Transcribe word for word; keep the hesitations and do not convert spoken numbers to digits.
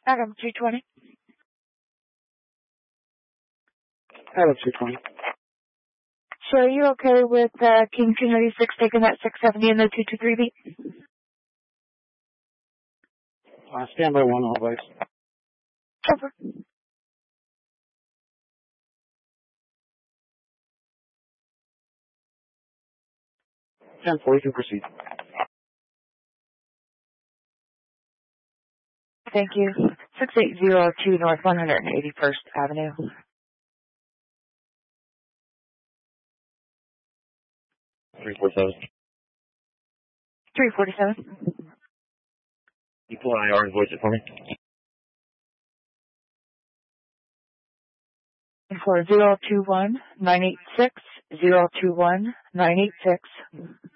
Adam two twenty. Adam two twenty. So are you okay with uh, King two ninety-six taking that six seventy in the two two three beat? Uh, stand by one, all base. Over. ten forty-two, proceed. Thank you. six eight zero two North one hundred eighty-first Avenue. three forty-seven. three forty-seven. You pull an I R and voice it for me? For zero two one nine eight six zero two one nine eight six.